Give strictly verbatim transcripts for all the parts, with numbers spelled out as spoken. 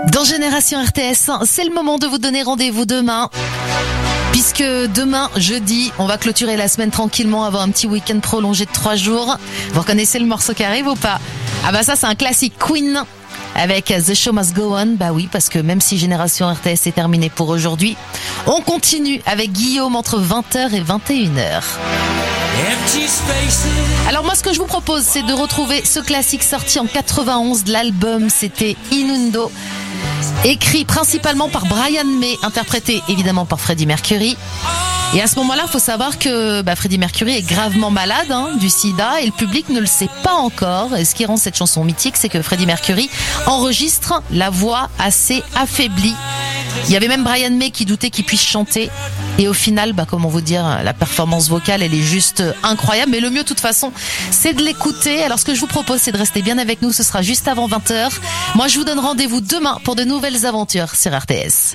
Dans Génération R T S, c'est le moment de vous donner rendez-vous demain. Puisque demain, jeudi, on va clôturer la semaine tranquillement, avoir un petit week-end prolongé de trois jours. Vous reconnaissez le morceau qui arrive ou pas? Ah bah ça, c'est un classique Queen avec The Show Must Go On. Bah oui, parce que même si Génération R T S est terminée pour aujourd'hui, on continue avec Guillaume entre vingt heures et vingt et une heures. Alors moi, ce que je vous propose, c'est de retrouver ce classique sorti en quatre-vingt-onze de l'album, c'était Innuendo. Écrit principalement par Brian May, interprété évidemment par Freddie Mercury. Et à ce moment-là, il faut savoir que bah, Freddie Mercury est gravement malade hein, du sida et le public ne le sait pas encore. Et ce qui rend cette chanson mythique, c'est que Freddie Mercury enregistre la voix assez affaiblie. Il y avait même Brian May qui doutait qu'il puisse chanter. Et au final, bah, comment vous dire, la performance vocale, elle est juste incroyable. Mais le mieux, de toute façon, c'est de l'écouter. Alors, ce que je vous propose, c'est de rester bien avec nous. Ce sera juste avant vingt heures. Moi, je vous donne rendez-vous demain pour de nouvelles aventures sur R T S.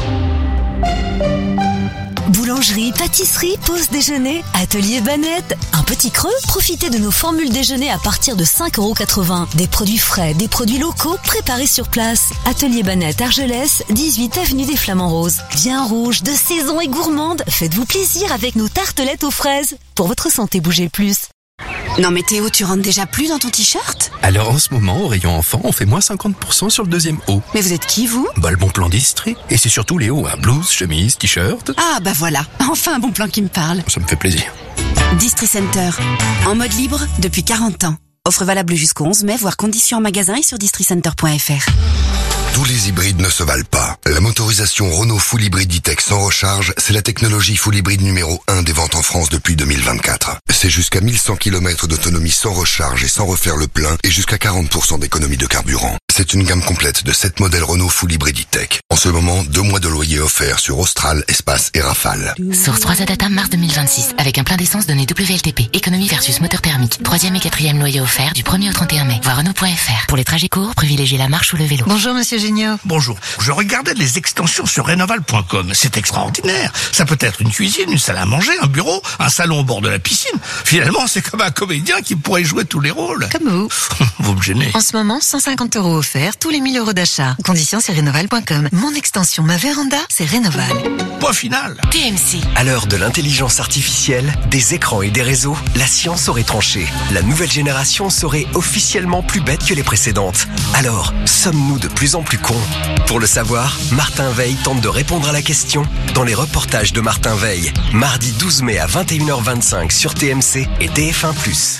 Boulangerie, pâtisserie, pause déjeuner, atelier Banette. Un petit creux? Profitez de nos formules déjeuner à partir de cinq euros quatre-vingts. Des produits frais, des produits locaux préparés sur place. Atelier Banette, Argelès, dix-huit avenue des Flamands Roses. Bien rouge, de saison et gourmande. Faites-vous plaisir avec nos tartelettes aux fraises. Pour votre santé, bougez plus. Non mais Théo, tu rentres déjà plus dans ton t-shirt? Alors en ce moment, au rayon enfant, on fait moins cinquante pour cent sur le deuxième haut. Mais vous êtes qui, vous? Bah le bon plan d'Istrie. Et c'est surtout les hauts, hein. Blouse, chemise, t-shirt. Ah bah voilà, enfin un bon plan qui me parle. Ça me fait plaisir. Distri Center, en mode libre depuis quarante ans. Offre valable jusqu'au onze mai, voire conditions en magasin et sur districenter point f r. Tous les hybrides ne se valent pas. La motorisation Renault Full Hybrid E-Tech sans recharge, c'est la technologie Full Hybrid numéro un des ventes en France depuis deux mille vingt-quatre. C'est jusqu'à mille cent kilomètres d'autonomie sans recharge et sans refaire le plein et jusqu'à quarante pour cent d'économie de carburant. C'est une gamme complète de sept modèles Renault Full Hybrid E-Tech. En ce moment, deux mois de loyer offerts sur Austral, Espace et Rafale. Source trois A Data, mars deux mille vingt-six. Avec un plein d'essence donné W L T P. Économie versus moteur thermique. Troisième et quatrième loyer offert du premier au trente et un mai. Voir Renault point F R. Pour les trajets courts, privilégiez la marche ou le vélo. Bonjour Monsieur Géniaud. Bonjour. Je regardais les extensions sur Rénoval point com. C'est extraordinaire. Ça peut être une cuisine, une salle à manger, un bureau, un salon au bord de la piscine. Finalement, c'est comme un comédien qui pourrait jouer tous les rôles. Comme vous. Vous me gênez. En ce moment, cent cinquante euros offerts, tous les mille euros d'achat. Conditions sur Rénoval point com. Mon extension, ma véranda, c'est Rénoval. Point final. T M C. À l'heure de l'intelligence artificielle, des écrans et des réseaux, la science aurait tranché. La nouvelle génération serait officiellement plus bête que les précédentes. Alors, sommes-nous de plus en plus cons? Pour le savoir, Martin Veil tente de répondre à la question dans les reportages de Martin Veil, mardi douze mai à vingt et une heures vingt-cinq sur T M C et T F un plus.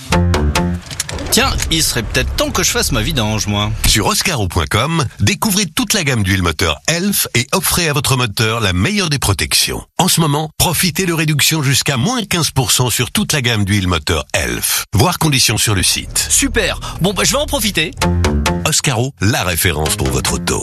Tiens, il serait peut-être temps que je fasse ma vidange, moi. Sur Oscaro point com, découvrez toute la gamme d'huile moteur Elf et offrez à votre moteur la meilleure des protections. En ce moment, profitez de réductions jusqu'à moins quinze pour cent sur toute la gamme d'huile moteur Elf. Voir conditions sur le site. Super. Bon, bah, je vais en profiter. Oscaro, la référence pour votre auto.